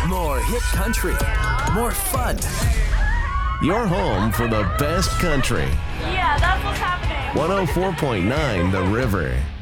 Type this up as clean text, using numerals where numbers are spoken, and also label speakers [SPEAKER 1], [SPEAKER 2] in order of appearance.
[SPEAKER 1] More hit country. More fun.
[SPEAKER 2] Your home for the best country.
[SPEAKER 3] Yeah, that's what's happening.
[SPEAKER 2] 104.9 The River.